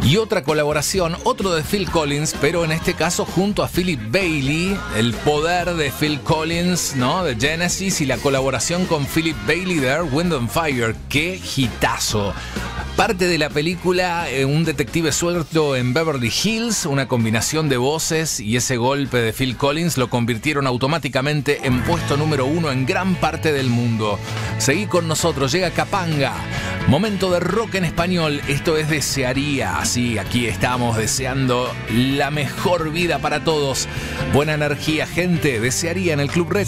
Y otra colaboración, otro de Phil Collins, pero en este caso junto a Philip Bailey, el poder de Phil Collins, ¿no? De Genesis, y la colaboración con Philip Bailey de Earth, Wind and Fire. ¡Qué hitazo! Parte de la película, un detective suelto en Beverly Hills, una combinación de voces y ese golpe de Phil Collins lo convirtieron automáticamente en puesto número 1 en gran parte del mundo. Seguí con nosotros, llega Capanga. Momento de rock en español, esto es Desearía. Así, aquí estamos deseando la mejor vida para todos. Buena energía, gente. Desearía en el Club Retro.